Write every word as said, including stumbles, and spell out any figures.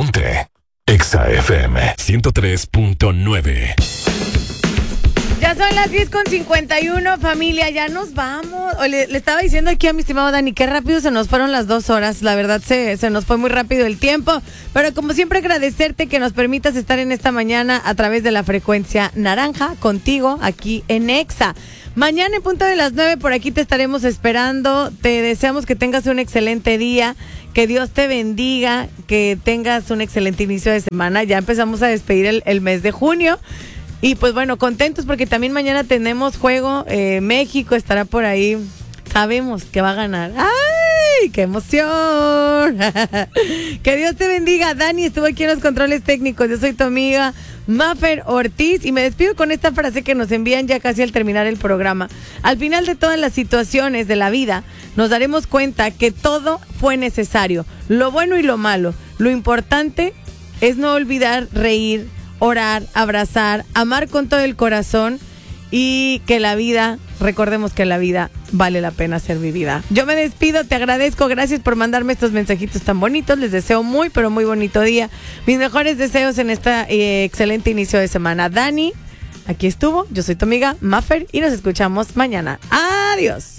Ponte Exa F M ciento tres punto nueve. Ya son las diez con cincuenta y uno, familia, ya nos vamos. O le, le estaba diciendo aquí a mi estimado Dani, qué rápido se nos fueron las dos horas. La verdad, se, se nos fue muy rápido el tiempo. Pero como siempre, agradecerte que nos permitas estar en esta mañana a través de la frecuencia naranja, contigo, aquí en Exa. Mañana en punto de las nueve, por aquí te estaremos esperando. Te deseamos que tengas un excelente día, que Dios te bendiga, que tengas un excelente inicio de semana. Ya empezamos a despedir el, el mes de junio. Y pues bueno, contentos porque también mañana tenemos juego. Eh, México estará por ahí. Sabemos que va a ganar. ¡Ay, qué emoción! Que Dios te bendiga. Dani estuvo aquí en los controles técnicos. Yo soy tu amiga Mafer Ortiz y me despido con esta frase que nos envían ya casi al terminar el programa. Al final de todas las situaciones de la vida, nos daremos cuenta que todo fue necesario. Lo bueno y lo malo. Lo importante es no olvidar reír, orar, abrazar, amar con todo el corazón y que la vida, recordemos que la vida vale la pena ser vivida. Yo me despido, te agradezco, gracias por mandarme estos mensajitos tan bonitos, les deseo muy pero muy bonito día. Mis mejores deseos en este eh, excelente inicio de semana. Dani, aquí estuvo, yo soy tu amiga Mafer y nos escuchamos mañana. Adiós.